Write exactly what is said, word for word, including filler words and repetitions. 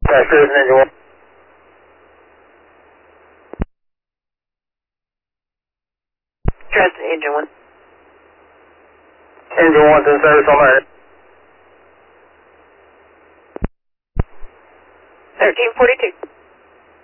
Passport engine one. Trust engine one. Engine one's in service on my thirteen forty-two.